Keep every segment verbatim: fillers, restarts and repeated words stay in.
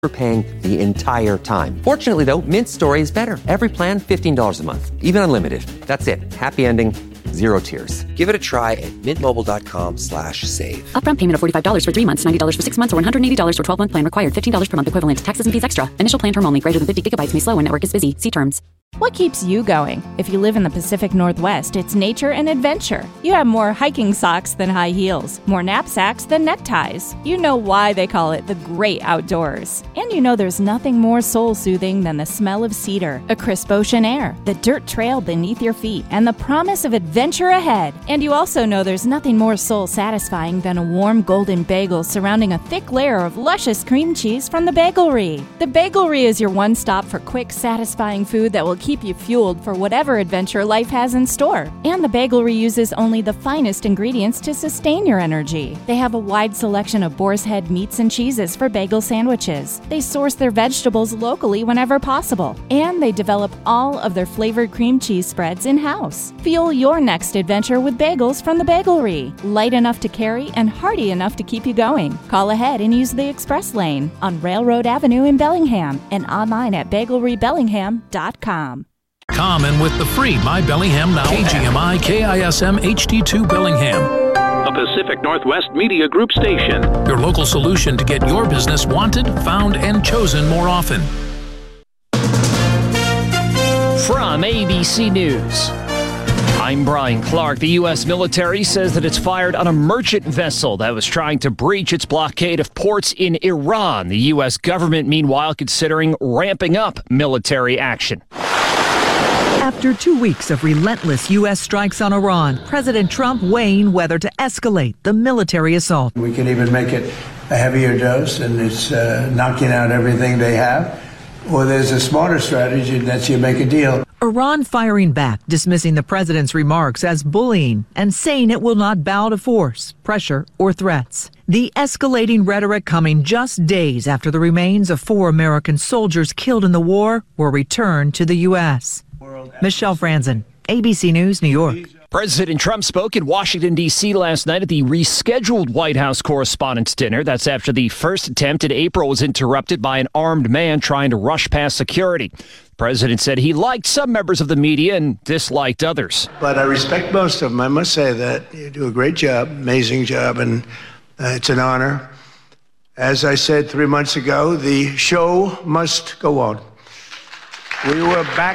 for paying the entire time. Fortunately, though, Mint's story is better. Every plan, fifteen dollars a month. Even unlimited. That's it. Happy ending, zero tears. Give it a try at mintmobile.com slash save. Upfront payment of forty-five dollars for three months, ninety dollars for six months, or one hundred eighty dollars for twelve-month plan required. fifteen dollars per month equivalent. Taxes and fees extra. Initial plan term only. Greater than fifty gigabytes may slow when network is busy. See terms. What keeps you going? If you live in the Pacific Northwest, it's nature and adventure. You have more hiking socks than high heels, more knapsacks than neckties. You know why they call it the great outdoors. And you know there's nothing more soul-soothing than the smell of cedar, a crisp ocean air, the dirt trail beneath your feet, and the promise of adventure ahead. And you also know there's nothing more soul-satisfying than a warm golden bagel surrounding a thick layer of luscious cream cheese from the Bagelry. The Bagelry is your one stop for quick, satisfying food that will keep you fueled for whatever adventure life has in store. And the Bagelry uses only the finest ingredients to sustain your energy. They have a wide selection of boar's head meats and cheeses for bagel sandwiches. They source their vegetables locally whenever possible. And they develop all of their flavored cream cheese spreads in-house. Fuel your next adventure with bagels from the Bagelry. Light enough to carry and hearty enough to keep you going. Call ahead and use the express lane on Railroad Avenue in Bellingham and online at bagelry bellingham dot com. Common with the free My Bellingham Now K G M I K I S M H D two Bellingham. A Pacific Northwest Media Group station. Your local solution to get your business wanted, found, and chosen more often. From A B C News, I'm Brian Clark. The U S military says that it's fired on a merchant vessel that was trying to breach its blockade of ports in Iran. The U S government, meanwhile, considering ramping up military action. After two weeks of relentless U S strikes on Iran, President Trump weighing whether to escalate the military assault. We can even make it a heavier dose, and it's uh, knocking out everything they have. Or there's a smarter strategy, and that's you make a deal. Iran firing back, dismissing the president's remarks as bullying and saying it will not bow to force, pressure, or threats. The escalating rhetoric coming just days after the remains of four American soldiers killed in the war were returned to the U S. Michelle Franzen, A B C News, New York. President Trump spoke in Washington, D C last night at the rescheduled White House Correspondents' Dinner. That's after the first attempt in April was interrupted by an armed man trying to rush past security. The president said he liked some members of the media and disliked others. But I respect most of them. I must say that you do a great job, amazing job, and uh, it's an honor. As I said three months ago, the show must go on. We were back.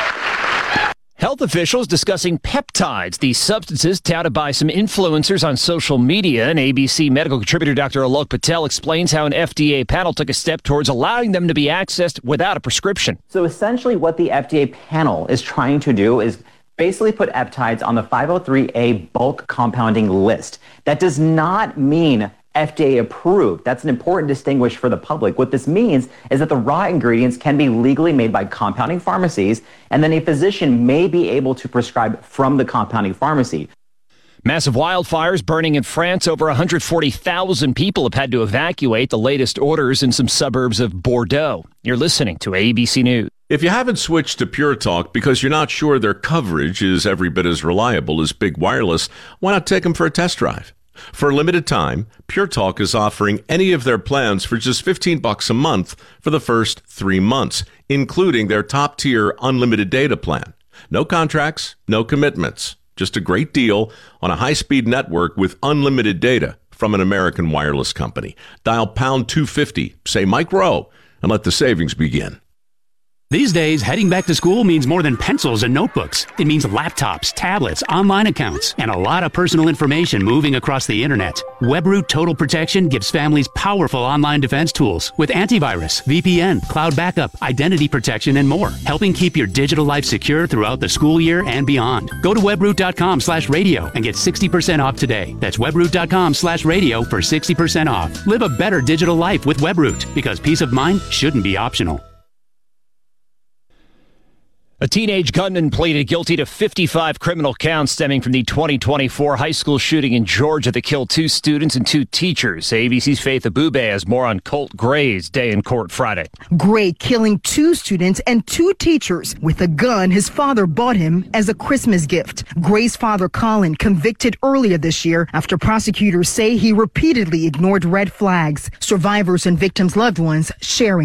Health officials discussing peptides, the substances touted by some influencers on social media. And A B C medical contributor Doctor Alok Patel explains how an F D A panel took a step towards allowing them to be accessed without a prescription. So essentially what the F D A panel is trying to do is basically put peptides on the five oh three A bulk compounding list. That does not mean F D A approved. That's an important distinguish for the public. What this means is that the raw ingredients can be legally made by compounding pharmacies, and then a physician may be able to prescribe from the compounding pharmacy. Massive wildfires burning in France. Over one hundred forty thousand people have had to evacuate. The latest orders in some suburbs of Bordeaux. You're listening to A B C News. If you haven't switched to Pure Talk because you're not sure their coverage is every bit as reliable as Big Wireless, why not take them for a test drive? For a limited time, Pure Talk is offering any of their plans for just fifteen bucks a month for the first three months, including their top-tier unlimited data plan. No contracts, no commitments. Just a great deal on a high-speed network with unlimited data from an American wireless company. Dial pound two fifty, say Mike Rowe, and let the savings begin. These days, heading back to school means more than pencils and notebooks. It means laptops, tablets, online accounts, and a lot of personal information moving across the internet. WebRoot Total Protection gives families powerful online defense tools with antivirus, V P N, cloud backup, identity protection, and more, helping keep your digital life secure throughout the school year and beyond. Go to webroot.com slash radio and get sixty percent off today. That's webroot.com slash radio for sixty percent off. Live a better digital life with WebRoot, because peace of mind shouldn't be optional. A teenage gunman pleaded guilty to fifty-five criminal counts stemming from the twenty twenty-four high school shooting in Georgia that killed two students and two teachers. A B C's Faith Abube has more on Colt Gray's day in court Friday. Gray killing two students and two teachers with a gun his father bought him as a Christmas gift. Gray's father, Colin, convicted earlier this year after prosecutors say he repeatedly ignored red flags. Survivors and victims' loved ones sharing